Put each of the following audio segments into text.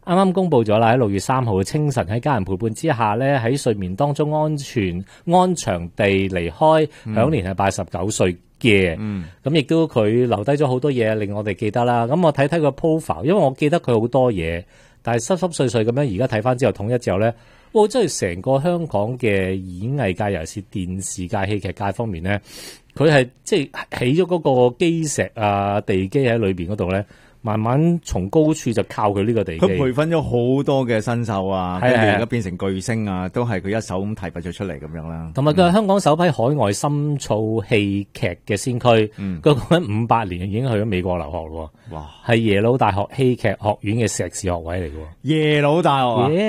啱啱公布咗啦，喺6月3號嘅清晨，喺家人陪伴之下咧，喺睡眠當中安詳地離開，享年係89歲嘅。咁亦都佢留低咗好多嘢令我哋記得啦。咁我睇睇個 profile， 因為我記得佢好多嘢，但係濕碎咁樣，而家睇翻之後統一之後咧，哇！真係成個香港嘅演藝界，尤其是電視界、戲劇界方面咧，佢係即係起咗嗰個基石啊、地基喺裏邊嗰度咧。慢慢從高處就靠佢呢個地基， 佢培訓咗好多嘅新秀啊，跟住而家變成巨星啊，都係佢一手咁提拔咗出嚟咁樣啦。 同埋佢係香港首批海外深造戲劇嘅先驅，佢講緊58年已經去咗美國留學咯。哇！係耶魯大學戲劇學院嘅碩士學位嚟嘅。 耶魯大學啊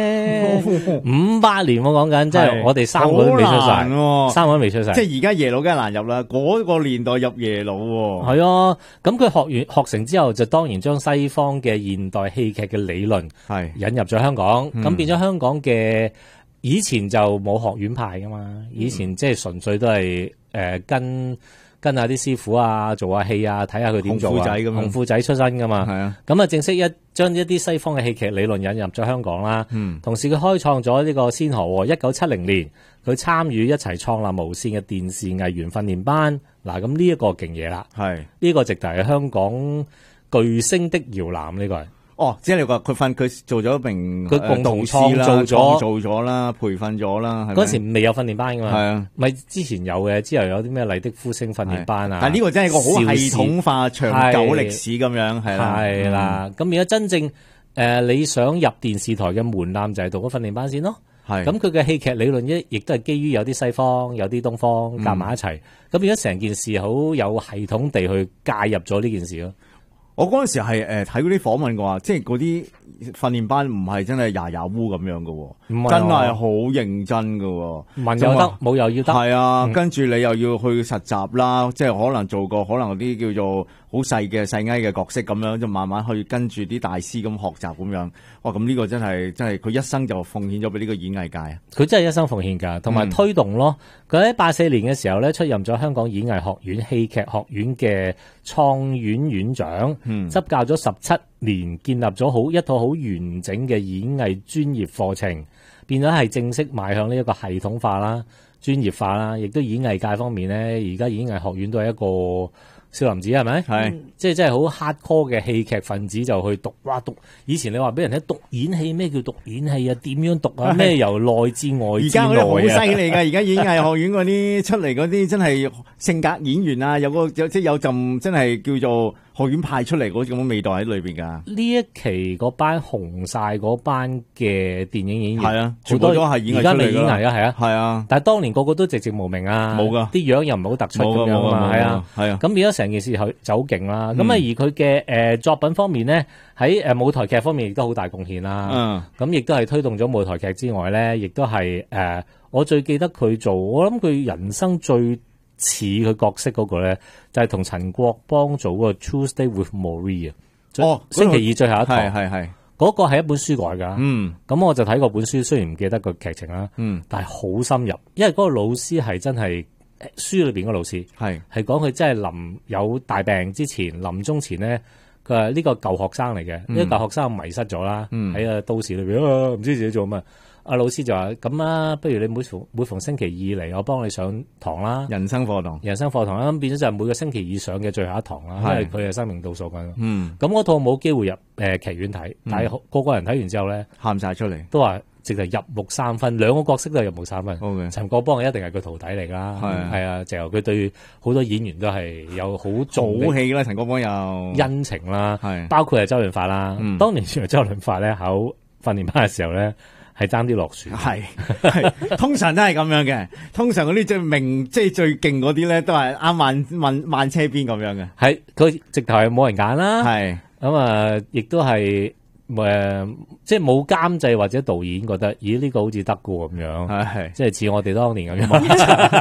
，58年我講緊，即係我哋3個都未出世，3個都未出世。 即係而家耶魯梗係難入啦，嗰個年代入耶魯喎。 係啊，咁佢學成之後就當然將西方嘅現代戲劇嘅理論引入咗香港，咁變咗香港嘅以前就冇學院派噶嘛，以前即係純粹都係跟下啲師傅啊，做下戲啊，睇下佢點做啊，紅褲仔出身噶嘛，係啊，咁啊正式將一啲西方嘅戲劇理論引入咗香港啦，同時佢開創咗呢個先河，1970年佢參與一齊創立無線嘅電視藝員訓練班，嗱咁呢一個勁嘢啦，係呢個直頭係香港巨星的搖籃呢個係。 哦，即係你話佢做咗名， 佢共同創造咗啦，培訓咗啦。 嗰時未有訓練班噶嘛， 係啊， 咪之前有嘅，之後有啲咩麗的呼聲訓練班啊。 但係呢個真係個好系統化、長久歷史咁樣，係啦。 係啦，咁而家真正你想入電視台嘅門檻就係讀個訓練班先咯。係，咁佢嘅戲劇理論亦都係基於有啲西方、有啲東方夾埋一齊，咁變咗成件事好有系統地去介入咗呢件事咯。 我嗰陣時係睇嗰啲訪問嘅話，即係嗰啲訓練班唔係真係牙烏咁樣嘅，真係好認真嘅。 文又得，武又要得。 係啊，跟住你又要去實習啦，即係可能做過可能啲叫做好細藝嘅角色咁樣，就慢慢去跟住啲大師咁學習咁樣。哇！咁呢個真係佢一生就奉獻咗俾呢個演藝界啊！佢真係一生奉獻㗎，同埋推動咯。佢喺84年嘅時候咧，出任咗香港演藝學院戲劇學院嘅創院院長，執教咗17年，建立咗一套好完整嘅演藝專業課程，變咗係正式邁向呢一個系統化啦、專業化啦，亦都演藝界方面咧，而家演藝學院都係一個少林寺係咪？係，即係真係好 hardcore 嘅戲劇分子就去讀，哇讀！以前你話俾人聽讀演戲，咩叫讀演戲啊？點樣讀啊？咩由內至外至內啊？而家嗰啲好犀利㗎，而家演藝學院嗰啲出嚟嗰啲真係性格演員啊，有陣真係叫做學院派出嚟嗰種味道喺裏邊㗎。呢一期嗰班紅晒嗰班嘅電影演員係啊，全部都係演藝出嚟㗎。而家未演藝啊，係啊，係啊。但係當年個個都寂寂無名啊，冇㗎，啲樣又唔係好突出咁樣啊，係啊，係啊。咁變咗成件事就好勁啦。咁啊，而佢嘅作品方面咧，喺舞台劇方面亦都好大貢獻啦。咁亦都係推動咗舞台劇之外咧，亦都係我最記得佢做，我諗佢人生最似佢角色嗰個咧，就係同陳國邦做嗰個 Tuesday with Morrie 啊。哦，星期二最後一堂，係嗰個係一本書改㗎。咁我就睇過本書，雖然唔記得個劇情啦。但係好深入，因為嗰個老師係真係書裏邊個老師，係講佢真係臨有大病之前，臨終前咧，佢話呢個舊學生嚟嘅，呢個舊學生迷失咗啦，喺個都市裏邊，唔知自己做乜。阿老師就話咁啊，不如你每逢星期二嚟，我幫你上堂啦，人生課堂啦，咁變咗就係每個星期二上嘅最後一堂啦，因為佢係生命倒數緊。咁嗰套冇機會入劇院睇，但係個個人睇完之後咧，喊晒出嚟，都話直頭入木三分，兩個角色都係入木三分。陳國邦一定係佢徒弟嚟啦，係啊，就佢對好多演員都係有好重好戲啦，陳國邦有恩情啦，包括係周潤發啦。當年原來周潤發咧考訓練班嘅時候咧，係爭啲落選，係通常都係咁樣嘅。通常嗰啲最明即係最勁嗰啲咧，都係啱慢車邊咁樣嘅。係佢直頭係冇人揀啦。係咁啊，亦都係即係冇監製或者導演覺得，咦呢個好似得嘅咁樣。係即係似我哋當年咁樣。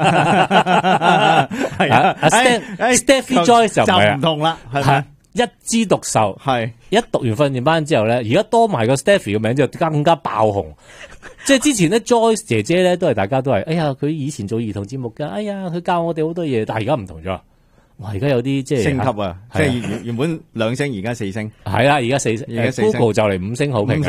係啊，Stephy Joyce 就唔同啦，係咪？一枝獨秀，係一讀完訓練班之後咧，而家多埋個 Stephy 嘅名之後，更加爆紅。即係之前咧 ，Joyce 姐姐咧都係大家都係，哎呀，佢以前做兒童節目噶，哎呀，佢教我哋好多嘢，但係而家唔同咗。哇，而家有啲即係升級啊，即係原本2星，而家4星。係啦，而家4星，Google 就嚟5星好評。